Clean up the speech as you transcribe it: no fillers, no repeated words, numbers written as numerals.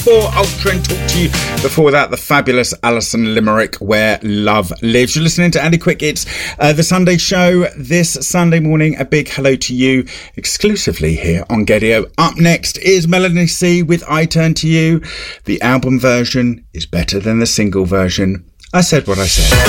Poor Old Trent Talk to you. Before that, the fabulous Alison Limerick, Where Love Lives. You're listening to Andy Quick. It's the Sunday show this Sunday morning. A big hello to you exclusively here on Gedio. Up next is Melanie C with I Turn to You. The album version is better than the single version. I said what I said.